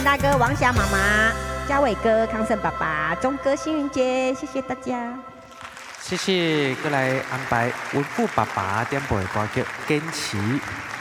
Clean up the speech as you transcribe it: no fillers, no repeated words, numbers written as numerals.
大哥、王霞妈妈、嘉伟哥、康胜爸爸、钟哥、星云姐，谢谢大家。 谢谢，过来安排文富爸爸点播的歌曲《坚持》。